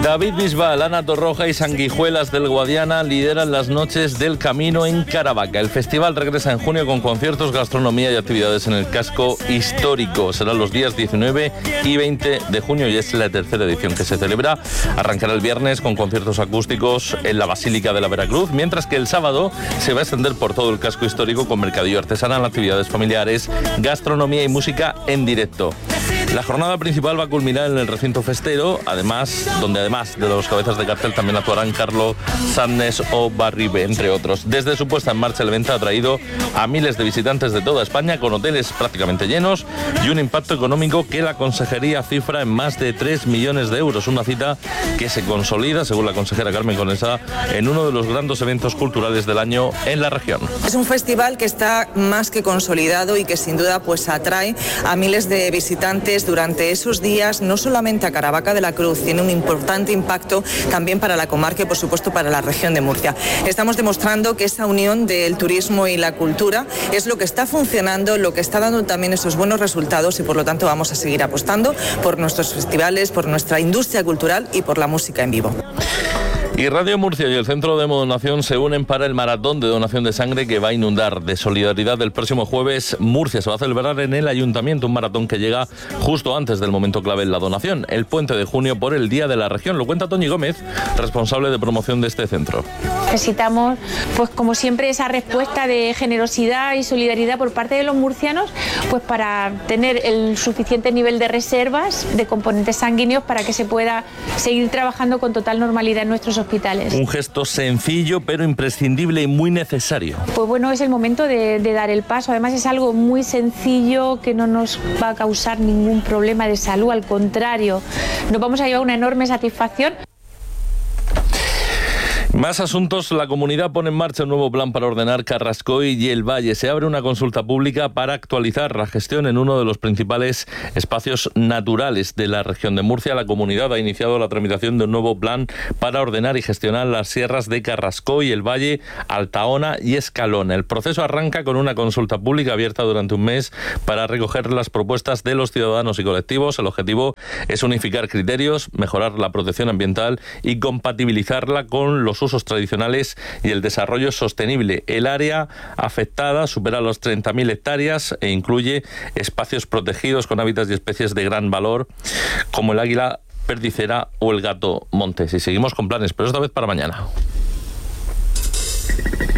David Bisbal, Ana Torroja y Sanguijuelas del Guadiana lideran las noches del Camino en Caravaca. El festival regresa en junio con conciertos, gastronomía y actividades en el casco histórico. Serán los días 19 y 20 de junio y es la tercera edición que se celebra. Arrancará el viernes con conciertos acústicos en la Basílica de la Veracruz, mientras que el sábado se va a extender por todo el casco histórico con mercadillo artesanal, actividades familiares, gastronomía y música en directo. La jornada principal va a culminar en el recinto festero, donde además de los cabezas de cartel también actuarán Carlo Sannes o Barribe, entre otros. Desde su puesta en marcha, el evento ha traído a miles de visitantes de toda España, con hoteles prácticamente llenos y un impacto económico que la consejería cifra en más de 3 millones de euros. Una cita que se consolida, según la consejera Carmen Conesa, en uno de los grandes eventos culturales del año en la región. Es un festival que está más que consolidado y que sin duda pues atrae a miles de visitantes durante esos días, no solamente a Caravaca de la Cruz, tiene un importante impacto también para la comarca y por supuesto para la región de Murcia. Estamos demostrando que esa unión del turismo y la cultura es lo que está funcionando, lo que está dando también esos buenos resultados y por lo tanto vamos a seguir apostando por nuestros festivales, por nuestra industria cultural y por la música en vivo. Y Radio Murcia y el Centro de Donación se unen para el maratón de donación de sangre que va a inundar de solidaridad el próximo jueves. Murcia se va a celebrar en el Ayuntamiento, un maratón que llega justo antes del momento clave en la donación, el puente de junio por el Día de la Región. Lo cuenta Toñi Gómez, responsable de promoción de este centro. Necesitamos, pues como siempre, esa respuesta de generosidad y solidaridad por parte de los murcianos, pues para tener el suficiente nivel de reservas de componentes sanguíneos para que se pueda seguir trabajando con total normalidad en nuestros hospitales. Un gesto sencillo pero imprescindible y muy necesario. Pues bueno, es el momento de dar el paso. Además es algo muy sencillo que no nos va a causar ningún problema de salud, al contrario, nos vamos a llevar una enorme satisfacción. Más asuntos. La comunidad pone en marcha un nuevo plan para ordenar Carrascoy y el Valle. Se abre una consulta pública para actualizar la gestión en uno de los principales espacios naturales de la región de Murcia. La comunidad ha iniciado la tramitación de un nuevo plan para ordenar y gestionar las sierras de Carrascoy, el Valle, Altaona y Escalona. El proceso arranca con una consulta pública abierta durante un mes para recoger las propuestas de los ciudadanos y colectivos. El objetivo es unificar criterios, mejorar la protección ambiental y compatibilizarla con los usos tradicionales y el desarrollo sostenible. El área afectada supera los 30.000 hectáreas e incluye espacios protegidos con hábitats y especies de gran valor como el águila perdicera o el gato montés. Y seguimos con planes, pero esta vez para mañana.